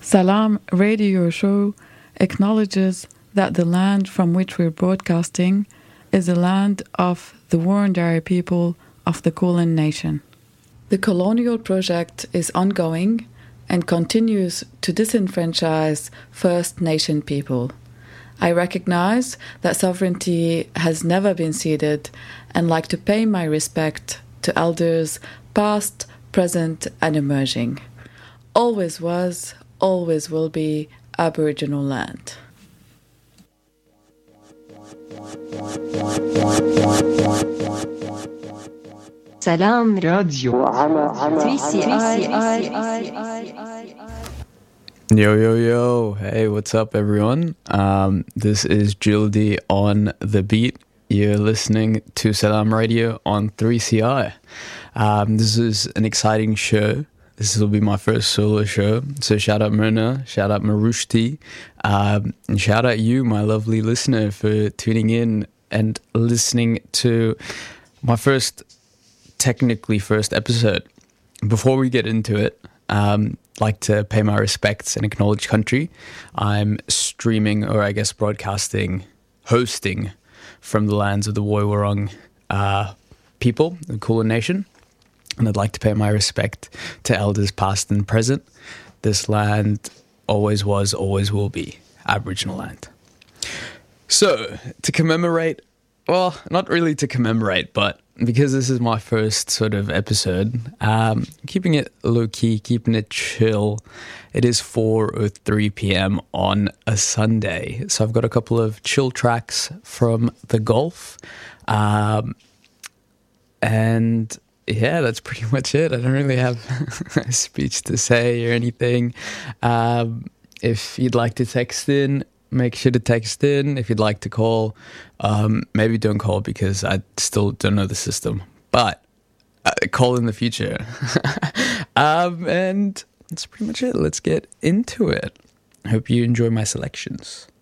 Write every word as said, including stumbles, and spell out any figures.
Salam radio show acknowledges that the land from which we're broadcasting is the land of the Wurundjeri people of the Kulin Nation. The colonial project is ongoing and continues to disenfranchise First Nation people. I recognize that sovereignty has never been ceded and like to pay my respect to elders past, present and emerging. Always was, always will be Aboriginal land. Salam Radio. Yo, yo, yo. Hey, what's up, everyone? Um, this is Jildi on the beat. You're listening to Salam Radio on three C I. Um, this is an exciting show. This will be my first solo show. So shout out Myrna, shout out Marushti, um, and shout out you, my lovely listener, for tuning in and listening to my first, technically first episode. Before we get into it, um, I'd like to pay my respects and acknowledge country. I'm streaming, or I guess broadcasting, hosting from the lands of the Woi Wurrung uh, people, the Kulin Nation. And I'd like to pay my respect to elders past and present. This land always was, always will be Aboriginal land. So, to commemorate, well, not really to commemorate, but because this is my first sort of episode, um, keeping it low-key, keeping it chill. It is four oh three p.m. on a Sunday. So I've got a couple of chill tracks from the Gulf. Um, and... Yeah, that's pretty much it. I don't really have a speech to say or anything. Um, if you'd like to text in, make sure to text in. If you'd like to call, um, maybe don't call because I still don't know the system. But uh, call in the future. um, and that's pretty much it. Let's get into it. I hope you enjoy my selections.